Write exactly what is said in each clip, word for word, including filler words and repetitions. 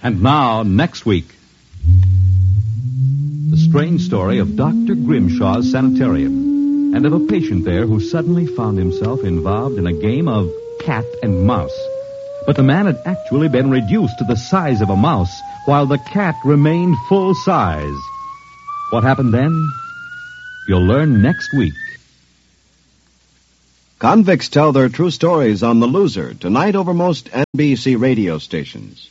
And now, next week, the strange story of Doctor Grimshaw's sanitarium and of a patient there who suddenly found himself involved in a game of cat and mouse. But the man had actually been reduced to the size of a mouse, while the cat remained full size. What happened then? You'll learn next week. Convicts tell their true stories on The Loser, tonight over most N B C radio stations.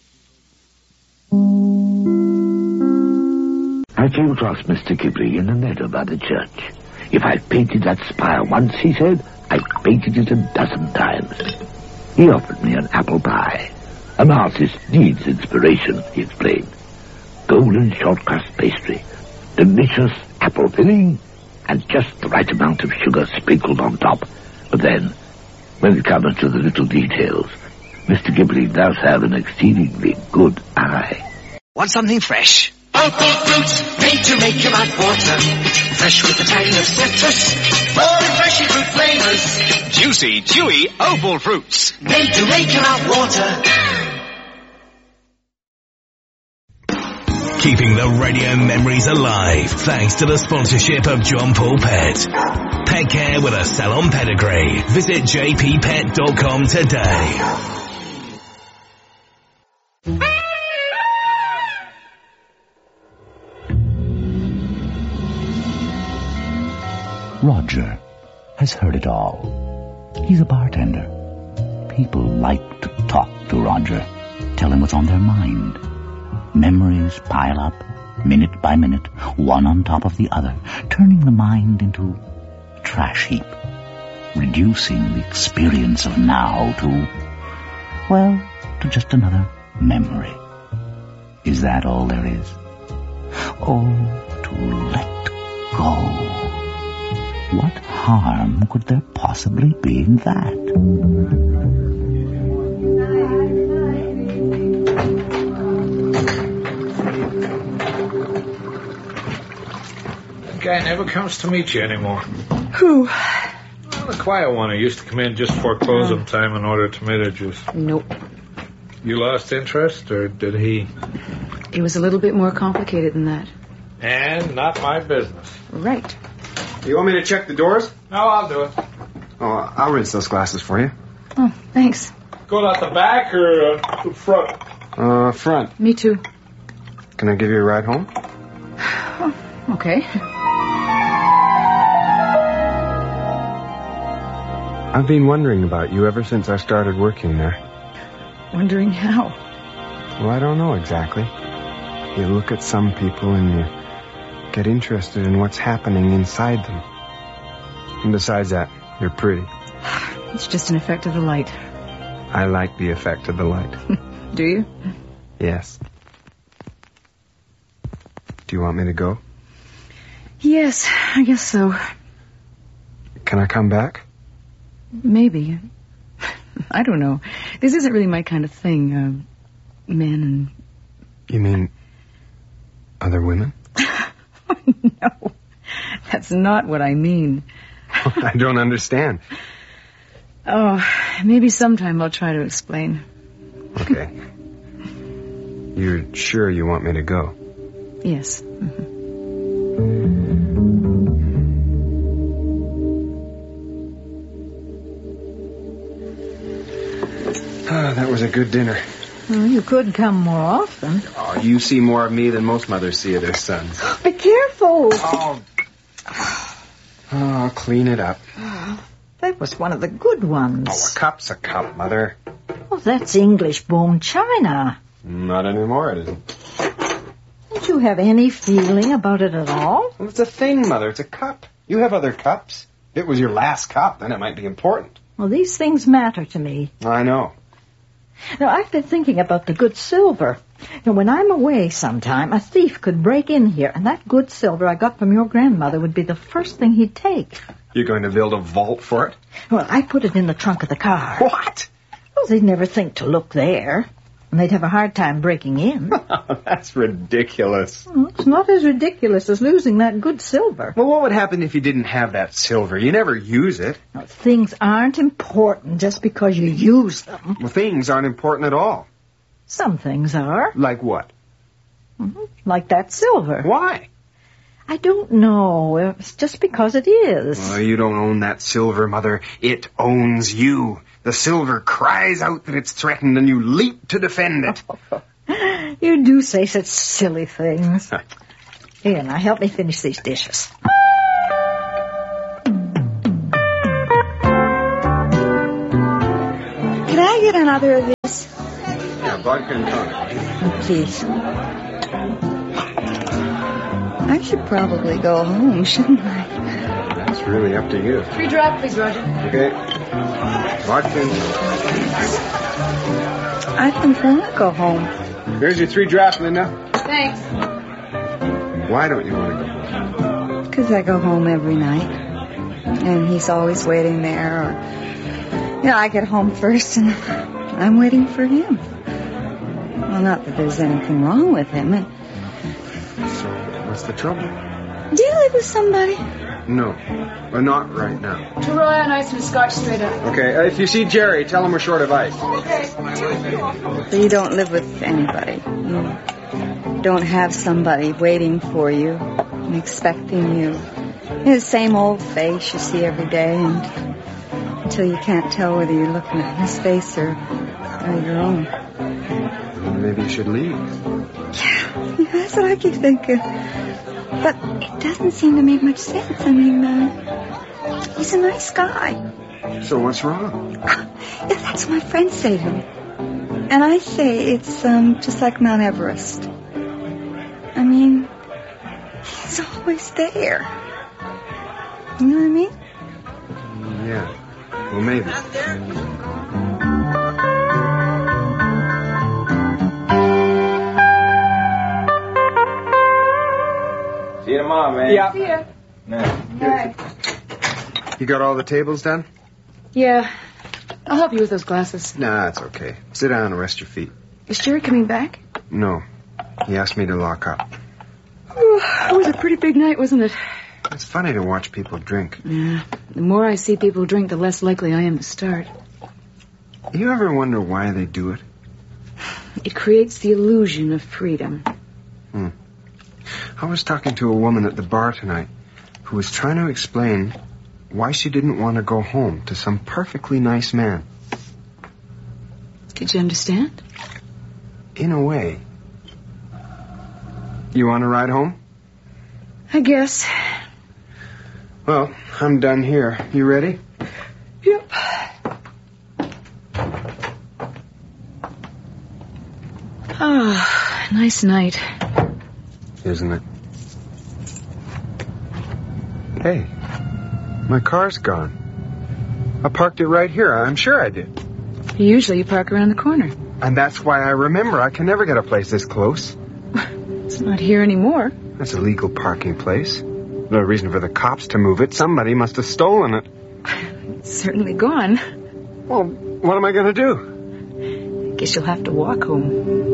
I came across Mister Ghibli in the meadow by the church. If I painted that spire once, he said, I painted it a dozen times. He offered me an apple pie. An artist needs inspiration, he explained. Golden short crust pastry, delicious apple filling, and just the right amount of sugar sprinkled on top. But then, when it comes to the little details, Mister Ghibli does have an exceedingly good eye. Want something fresh? Uncle Fruit, made to make your mouth water. Fresh with the tang of citrus, more refreshing fruit flavors. Juicy, chewy, opal fruits. Made to make your mouth water. Keeping the radio memories alive thanks to the sponsorship of John Paul Pet. Pet care with a salon pedigree. Visit j p pet dot com today. Roger has heard it all. He's a bartender. People like to talk to Roger, tell him what's on their mind. Memories pile up, minute by minute, one on top of the other, turning the mind into a trash heap, reducing the experience of now to, well, to just another memory. Is that all there is? Oh, to let go. What harm could there possibly be in that? That guy never comes to meet you anymore. Who? Well, the quiet one who used to come in just before closing oh. time and order tomato juice. Nope. You lost interest, or did he? It was a little bit more complicated than that. And not my business. Right. You want me to check the doors? No, I'll do it. Oh, I'll rinse those glasses for you. Oh, thanks. Going out the back or uh, the front? Uh, front. Me too. Can I give you a ride home? Oh, okay. I've been wondering about you ever since I started working there. Wondering how? Well, I don't know exactly. You look at some people and you get interested in what's happening inside them. And besides that, you're pretty. It's just an effect of the light. I like the effect of the light. Do you? Yes. Do you want me to go? Yes, I guess so. Can I come back? Maybe. I don't know. This isn't really my kind of thing. Uh, men and... You mean other women? No, that's not what I mean. I don't understand. Oh, maybe sometime I'll try to explain. Okay. You're sure you want me to go? Yes. Mm-hmm. Ah, that was a good dinner. Well, you could come more often. Oh, you see more of me than most mothers see of their sons. Be careful. Oh, oh I'll clean it up. Oh, that was one of the good ones. Oh, a cup's a cup, Mother. Oh, that's English bone china. Not anymore, it isn't. Don't you have any feeling about it at all? Well, it's a thing, Mother. It's a cup. You have other cups. If it was your last cup, then it might be important. Well, these things matter to me. I know. Now, I've been thinking about the good silver. Now, when I'm away sometime, a thief could break in here, and that good silver I got from your grandmother would be the first thing he'd take. You're going to build a vault for it? Well, I put it in the trunk of the car. What? Well, they'd never think to look there, and they'd have a hard time breaking in. That's ridiculous. Well, it's not as ridiculous as losing that good silver. Well, what would happen if you didn't have that silver? You never use it. Now, things aren't important just because you use them. Well, things aren't important at all. Some things are. Like what? Mm-hmm. Like that silver. Why? I don't know. It's just because it is. Well, you don't own that silver, Mother. It owns you. The silver cries out that it's threatened, and you leap to defend it. You do say such silly things. Here, now help me finish these dishes. Can I get another of this? Yeah, vodka and tonic. Please. I should probably go home, shouldn't I? It's really up to you. Free drop, please, Roger. Okay. Vodka and I think I want to go home. Here's your three drafts, Linda. Thanks. Why don't you want to go home? Because I go home every night. And he's always waiting there. Or, you know, I get home first and I'm waiting for him. Well, not that there's anything wrong with him. It, So, what's the trouble? Do you live with somebody? No, but not right now. Two Royal and ice and a scotch straight up. Okay, uh, if you see Jerry, tell him we're short of ice. So you don't live with anybody. You don't have somebody waiting for you and expecting you. The same old face you see every day, and until you can't tell whether you're looking at his face or, or your own. Well, maybe you should leave. Yeah, that's what I keep thinking. But it doesn't seem to make much sense. I mean, uh, he's a nice guy. So what's wrong? Yeah, that's what my friends say to me. And I say it's um, just like Mount Everest. I mean, he's always there. You know what I mean? Yeah. Well, maybe. See you tomorrow, man. Yeah. See ya. No. You got all the tables done? Yeah. I'll help you with those glasses. Nah, it's okay. Sit down and rest your feet. Is Jerry coming back? No. He asked me to lock up. Oh, it was a pretty big night, wasn't it? It's funny to watch people drink. Yeah. The more I see people drink, the less likely I am to start. You ever wonder why they do it? It creates the illusion of freedom. Hmm. I was talking to a woman at the bar tonight who was trying to explain why she didn't want to go home to some perfectly nice man. Did you understand? In a way. You want to ride home? I guess. Well, I'm done here. You ready? Yep. Oh, nice night. Isn't it? Hey, my car's gone. I parked it right here. I'm sure I did. Usually you park around the corner. And that's why I remember I can never get a place this close. It's not here anymore. That's a legal parking place. No reason for the cops to move it. Somebody must have stolen it. It's certainly gone. Well, what am I going to do? Guess you'll have to walk home.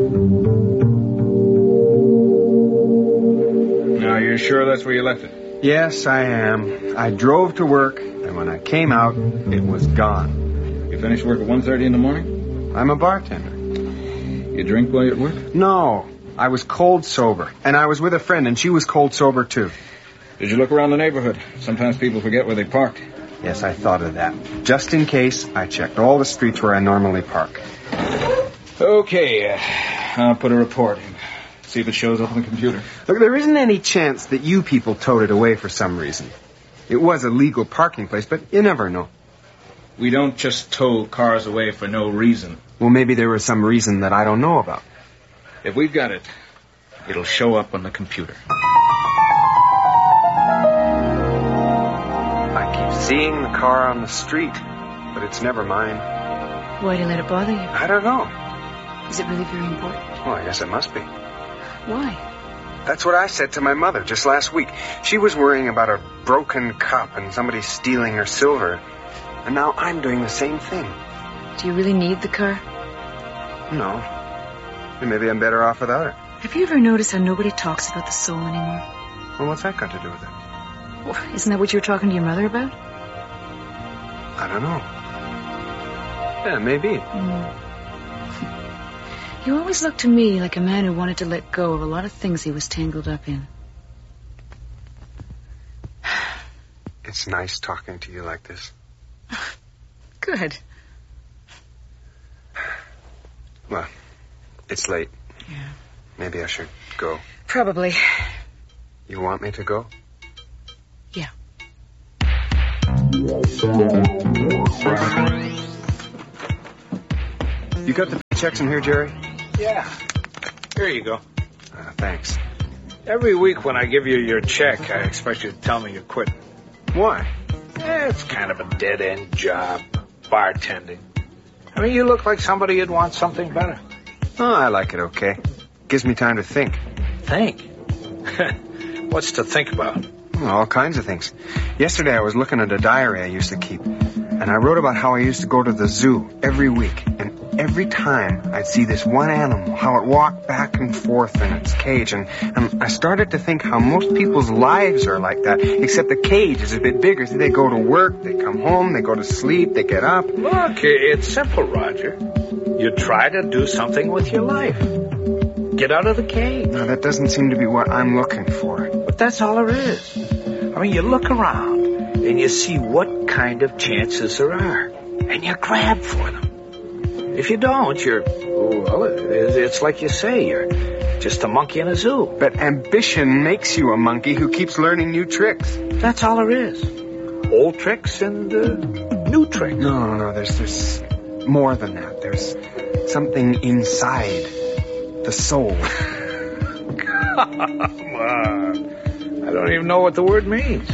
Now, you're sure that's where you left it? Yes, I am. I drove to work, and when I came out, it was gone. You finished work at one thirty in the morning? I'm a bartender. You drink while you're at work? No, I was cold sober, and I was with a friend, and she was cold sober, too. Did you look around the neighborhood? Sometimes people forget where they parked. Yes, I thought of that. Just in case, I checked all the streets where I normally park. Okay, uh, I'll put a report in. See if it shows up on the computer. Look, there isn't any chance that you people towed it away for some reason. It was a legal parking place, but you never know. We don't just tow cars away for no reason. Well, maybe there was some reason that I don't know about. If we've got it, it'll show up on the computer. I keep seeing the car on the street, but it's never mine. Why do you let it bother you? I don't know. Is it really very important? Well, I guess it must be. Why? That's what I said to my mother just last week. She was worrying about a broken cup and somebody stealing her silver. And now I'm doing the same thing. Do you really need the car? No. And maybe I'm better off without it. Have you ever noticed how nobody talks about the soul anymore? Well, what's that got to do with it? Well, isn't that what you were talking to your mother about? I don't know. Yeah, maybe. Mm. You always looked to me like a man who wanted to let go of a lot of things he was tangled up in. It's nice talking to you like this. Good. Well, it's late. Yeah. Maybe I should go. Probably. You want me to go? Yeah. You got the checks in here, Jerry? Yeah. Here you go. Uh, thanks. Every week when I give you your check, I expect you to tell me you're quitting. Why? Eh, it's kind of a dead-end job, bartending. I mean, you look like somebody who'd want something better. Oh, I like it okay. Gives me time to think. Think? What's to think about? All kinds of things. Yesterday I was looking at a diary I used to keep, and I wrote about how I used to go to the zoo every week, and every time I'd see this one animal, how it walked back and forth in its cage, and, and I started to think how most people's lives are like that, except the cage is a bit bigger. So they go to work, they come home, they go to sleep, they get up. Look, it's simple, Roger. You try to do something with your life. Get out of the cage. No, that doesn't seem to be what I'm looking for. But that's all there is. I mean, you look around and you see what kind of chances there are, and you grab for them. If you don't, you're, well, it's like you say, you're just a monkey in a zoo. But ambition makes you a monkey who keeps learning new tricks. That's all there is. Old tricks and uh, new tricks. No, no, no, there's, there's more than that. There's something inside the soul. Come on. I don't even know what the word means.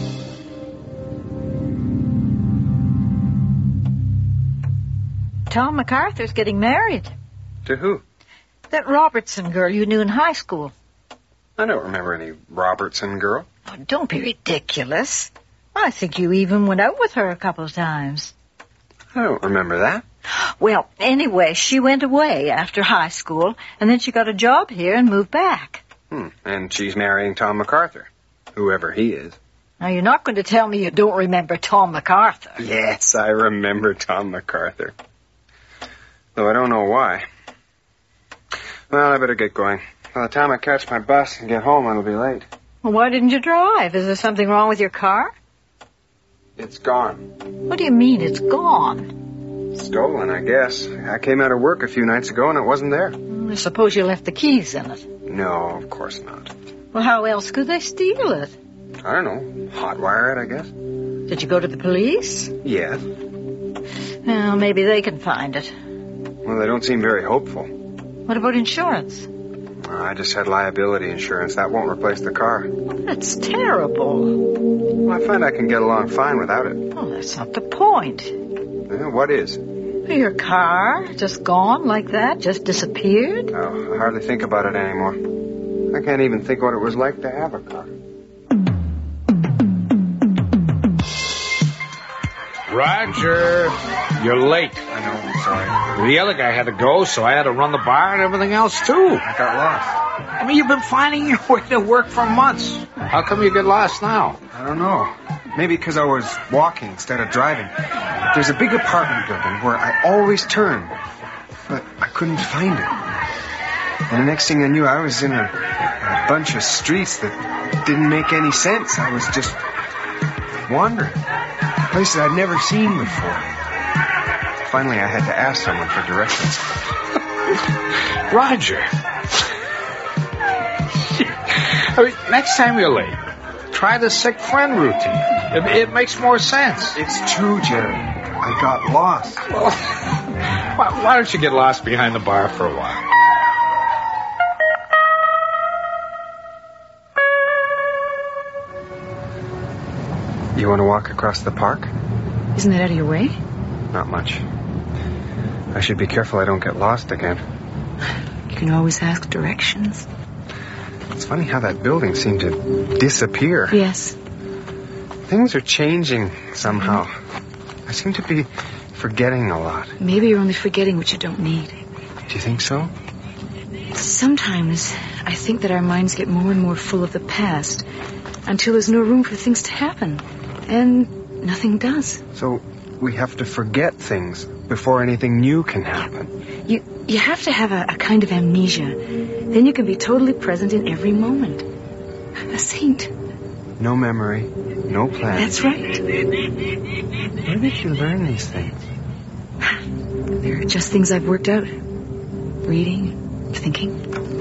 Tom MacArthur's getting married. To who? That Robertson girl you knew in high school. I don't remember any Robertson girl. Oh, don't be ridiculous. I think you even went out with her a couple of times. I don't remember that. Well, anyway, she went away after high school, and then she got a job here and moved back. Hmm. And she's marrying Tom MacArthur, whoever he is. Now, you're not going to tell me you don't remember Tom MacArthur. Yes, I remember Tom MacArthur. Though I don't know why. Well, I better get going. By the time I catch my bus and get home, it'll be late. Well, why didn't you drive? Is there something wrong with your car? It's gone. What do you mean it's gone? Stolen, I guess. I came out of work a few nights ago and it wasn't there. I suppose you left the keys in it. No, of course not. Well, how else could they steal it? I don't know. Hotwire it, I guess. Did you go to the police? Yes. Well, maybe they can find it. Well, they don't seem very hopeful. What about insurance? I just had liability insurance. That won't replace the car. That's terrible. Well, I find I can get along fine without it. Oh, that's not the point. Yeah, what is? Your car just gone like that? Just disappeared? Oh, I hardly think about it anymore. I can't even think what it was like to have a car. Roger, you're late. I know, I'm sorry. The other guy had to go, so I had to run the bar and everything else, too. I got lost. I mean, you've been finding your way to work for months. How come you get lost now? I don't know. Maybe because I was walking instead of driving. There's a big apartment building where I always turn, but I couldn't find it. And the next thing I knew, I was in a, a bunch of streets that didn't make any sense. I was just wandering. Places I'd never seen before. Finally, I had to ask someone for directions. Roger. I mean, next time you're late, try the sick friend routine. It, it makes more sense. It's true, Jerry. I got lost. Well, why, why don't you get lost behind the bar for a while? You want to walk across the park? Isn't that out of your way? Not much. I should be careful I don't get lost again. You can always ask directions. It's funny how that building seemed to disappear. Yes. Things are changing somehow. I seem to be forgetting a lot. Maybe you're only forgetting what you don't need. Do you think so? Sometimes I think that our minds get more and more full of the past until there's no room for things to happen. And nothing does. So we have to forget things before anything new can happen. You You have to have a, a kind of amnesia. Then you can be totally present in every moment. A saint. No memory, no plan. That's right. Where did you learn these things? They're just things I've worked out. Reading, thinking.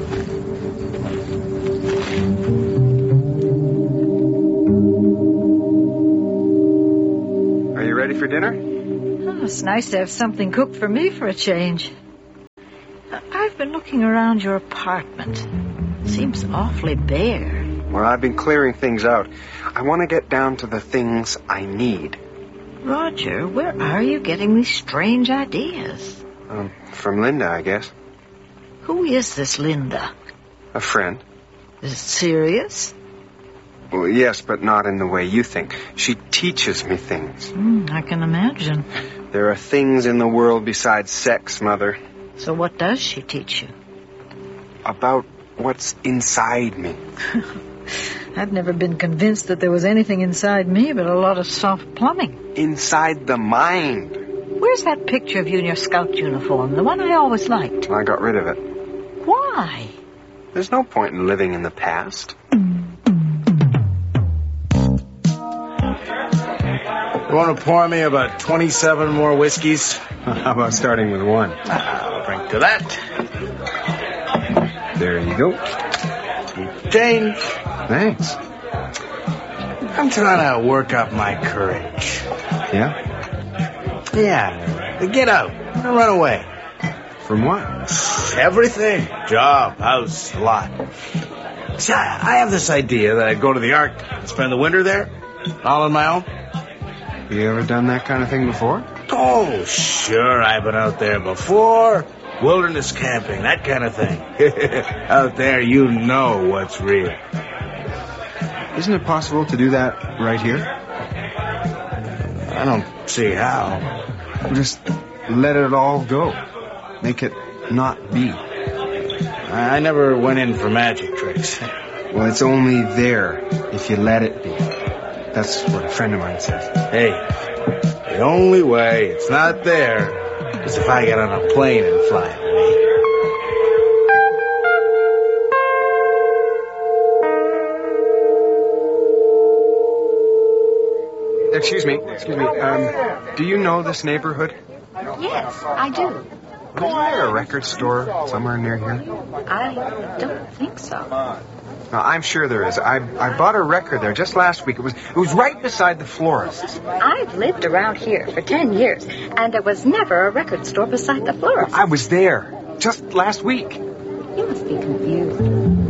Are you ready for dinner? Oh, it's nice to have something cooked for me for a change. I've been looking around your apartment. Seems awfully bare. Well, I've been clearing things out. I want to get down to the things I need. Roger, where are you getting these strange ideas? Um, from Linda, I guess. Who is this Linda? A friend. Is it serious? Well, yes, but not in the way you think. She teaches me things. Mm, I can imagine. There are things in the world besides sex, Mother. So what does she teach you? About what's inside me. I've never been convinced that there was anything inside me but a lot of soft plumbing. Inside the mind. Where's that picture of you in your scout uniform? The one I always liked. I got rid of it. Why? There's no point in living in the past. You want to pour me about twenty-seven more whiskeys? How about starting with one? I'll drink to that. There you go. Change. Thanks. I'm trying to work up my courage. Yeah? Yeah. Get out. Run away. From what? Everything. Job, house, a lot. See, I, I have this idea that I'd go to the Arctic and spend the winter there, all on my own. You ever done that kind of thing before? Oh, sure. I've been out there before. Wilderness camping, that kind of thing. Out there, you know what's real. Isn't it possible to do that right here? I don't see how. Just let it all go. Make it not be. I never went in for magic tricks. Well, it's only there if you let it be. That's what a friend of mine says. Hey, the only way it's not there is if I get on a plane and fly away. Excuse me, excuse me. Um, do you know this neighborhood? Yes, I do. Isn't there a record store somewhere near here? I don't think so. Now, I'm sure there is. I I bought a record there just last week. It was it was right beside the florist's. I've lived around here for ten years, and there was never a record store beside the florist. I was there just last week. You must be confused.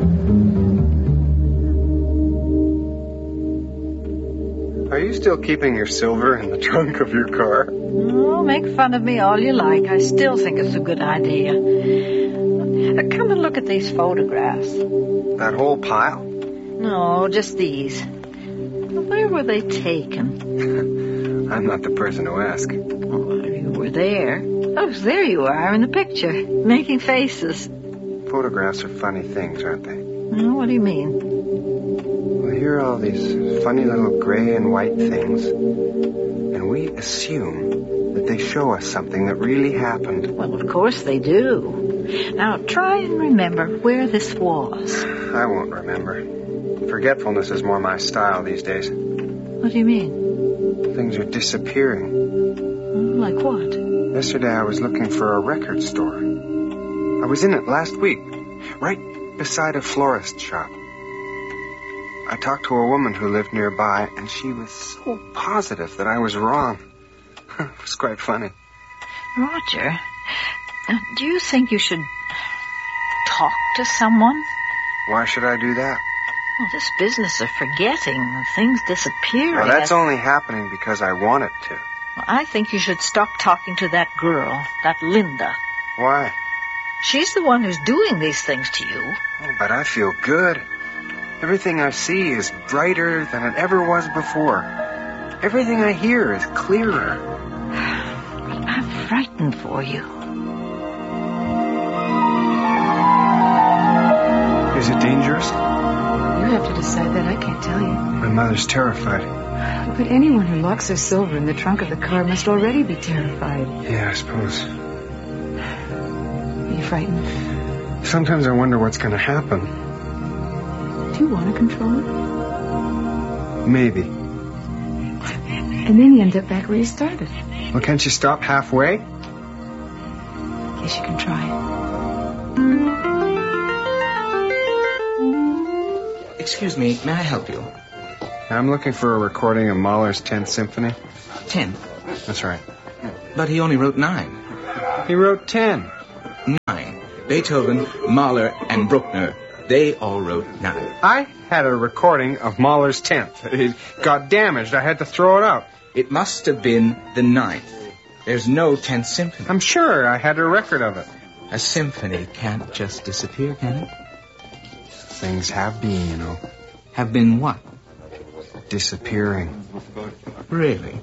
Are you still keeping your silver in the trunk of your car? Oh, make fun of me all you like. I still think it's a good idea. Uh, come and look at these photographs. That whole pile? No, just these. Where were they taken? I'm not the person to ask. Well, you were there. Oh, there you are in the picture, making faces. Photographs are funny things, aren't they? Well, what do you mean? Well, here are all these funny little gray and white things, and we assume that they show us something that really happened. Well, of course they do. Now, try and remember where this was. I won't remember. Forgetfulness is more my style these days. What do you mean? Things are disappearing. Like what? Yesterday I was looking for a record store. I was in it last week, right beside a florist shop. I talked to a woman who lived nearby, and she was so positive that I was wrong. It was quite funny. Roger, uh, do you think you should talk to someone? Why should I do that? Well, this business of forgetting, things disappearing... Well, that's only happening because I want it to. Well, I think you should stop talking to that girl, that Linda. Why? She's the one who's doing these things to you. Oh, but I feel good. Everything I see is brighter than it ever was before. Everything I hear is clearer. I'm frightened for you. Is it dangerous? You have to decide that. I can't tell you. My mother's terrified. But anyone who locks their silver in the trunk of the car must already be terrified. Yeah, I suppose. frightened? Sometimes I wonder what's going to happen. Do you want to control it? Maybe. And then you end up back where you started. Well, can't you stop halfway? Guess you can try it. Excuse me, may I help you? I'm looking for a recording of Mahler's tenth Symphony. Ten? That's right. But he only wrote nine. He wrote ten. Nine. Beethoven, Mahler, and Bruckner, they all wrote nine. I had a recording of Mahler's tenth. It got damaged. I had to throw it out. It must have been the ninth. There's no tenth symphony. I'm sure I had a record of it. A symphony can't just disappear, can it? Things have been, you know. Have been what? Disappearing. Really?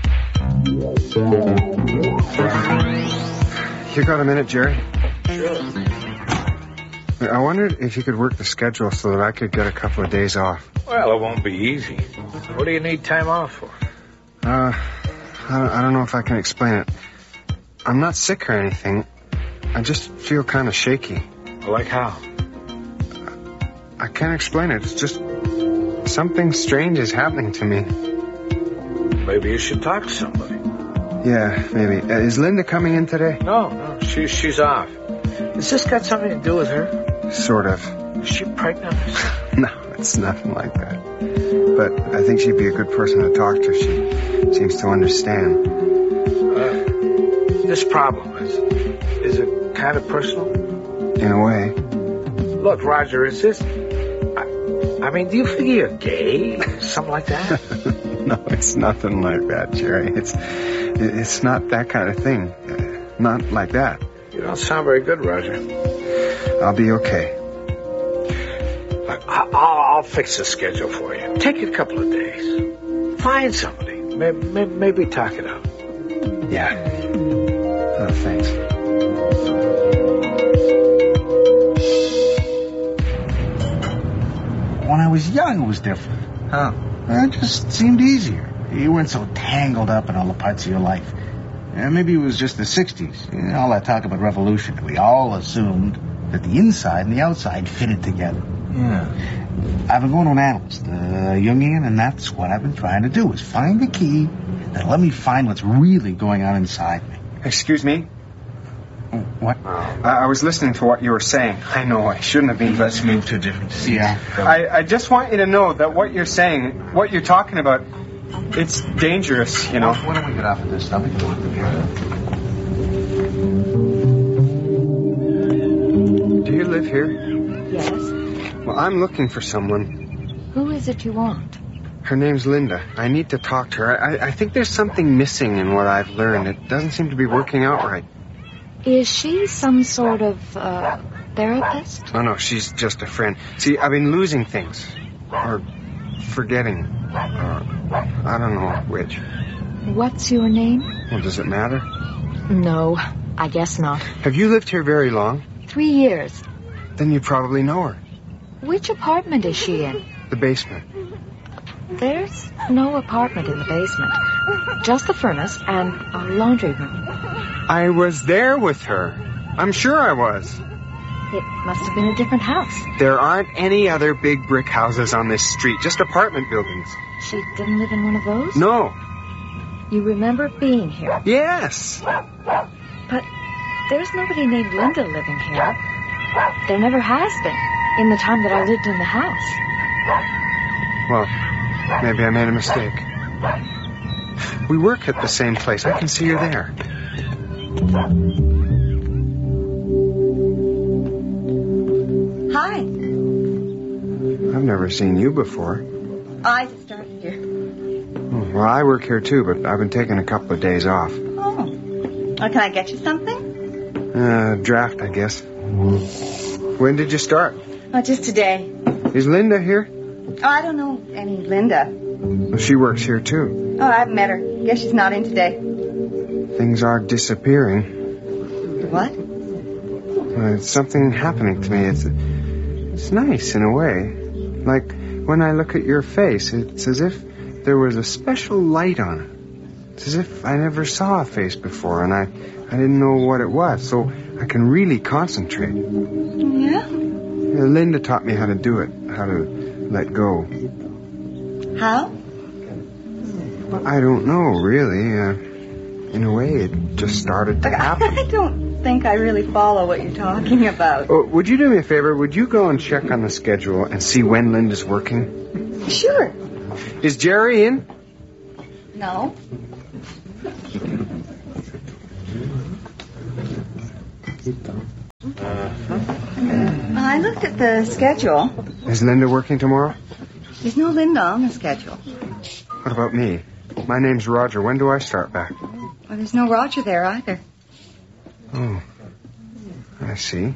You got a minute, Jerry? Sure. I wondered if you could work the schedule so that I could get a couple of days off. Well, it won't be easy. What do you need time off for? Uh, I don't, I don't know if I can explain it. I'm not sick or anything. I just feel kind of shaky. Like how? I can't explain it. It's just something strange is happening to me. Maybe you should talk to somebody. Yeah, maybe. Uh, is Linda coming in today? No, no, she, she's off. Has this got something to do with her? Sort of. Is she pregnant? No, it's nothing like that. But I think she'd be a good person to talk to. She seems to understand. Uh, this problem, is, is it kind of personal? In a way. Look, Roger, is this... I, I mean, do you figure you're gay? Something like that? No, it's nothing like that, Jerry. It's it's not that kind of thing. Uh, not like that. You don't sound very good, Roger. I'll be okay. I'll, I'll fix the schedule for you. Take a couple of days. Find somebody. Maybe, maybe, maybe talk it out. Yeah. Oh, thanks. When I was young, it was different. Huh? It just seemed easier. You weren't so tangled up in all the parts of your life. Uh, maybe it was just the sixties. You know, all that talk about revolution. We all assumed that the inside and the outside fitted together. Yeah. I've been going to an analyst, a uh, Jungian, and that's what I've been trying to do, is find the key that let me find what's really going on inside me. Excuse me? What? Uh, I was listening to what you were saying. I know, I shouldn't have been. Let's move to a different seat. Yeah. I, I just want you to know that what you're saying, what you're talking about, it's dangerous, you know. Why don't we get off of this stuff and go up together? Do you live here? Yes. Well, I'm looking for someone. Who is it you want? Her name's Linda. I need to talk to her. I, I think there's something missing in what I've learned. It doesn't seem to be working out right. Is she some sort of uh, therapist? Oh, no, she's just a friend. See, I've been losing things. Or forgetting. Or I don't know which. What's your name? Well, does it matter? No, I guess not. Have you lived here very long? Three years. Then you probably know her. Which apartment is she in? The basement. There's no apartment in the basement. Just the furnace and a laundry room. I was there with her. I'm sure I was. It must have been a different house. There aren't any other big brick houses on this street, just apartment buildings. She didn't live in one of those? No. You remember being here? Yes. But there's nobody named Linda living here. There never has been, in the time that I lived in the house. Well, maybe I made a mistake. We work at the same place. I can see her there. Hi. I've never seen you before. I just started here. Well, I work here too, but I've been taking a couple of days off. Oh. Well, can I get you something? Uh, draft, I guess. When did you start? Oh, just today. Is Linda here? Oh, I don't know any Linda. Well, she works here too. Oh, I haven't met her. Guess she's not in today. Things are disappearing. What? Uh, it's something happening to me. It's it's nice in a way. Like when I look at your face, it's as if there was a special light on it. It's as if I never saw a face before, and I, I didn't know what it was. So I I can really concentrate. Yeah? Yeah, Linda taught me how to do it, how to let go. How? Well, I don't know, really. Uh, in a way, it just started to happen. I don't think I really follow what you're talking about. Oh, would you do me a favor? Would you go and check on the schedule and see when Linda's working? Sure. Is Jerry in? No. I looked at the schedule. Is Linda working tomorrow? There's no Linda on the schedule. What about me? My name's Roger. When do I start back? Well, there's no Roger there either. Oh, I see.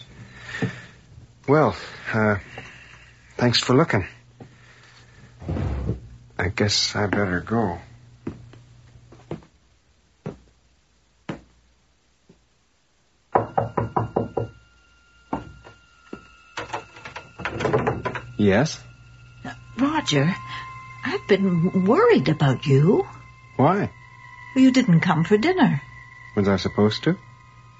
Well, uh, thanks for looking. I guess I better go. Yes? Roger, I've been worried about you. Why? You didn't come for dinner. Was I supposed to?